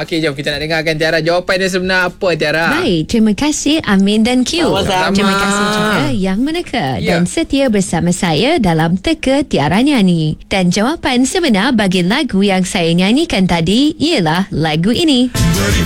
Okey, jom kita nak dengarkan Tiara. Jawapan dia sebenar apa, Tiara? Baik, terima kasih Amin dan Q. Sama-sama. Terima kasih juga Yang Meneka Ya. dan setia bersama saya dalam Teka Tiara Nyanyi. Dan jawapan sebenar bagi lagu yang saya nyanyikan tadi ialah lagu ini.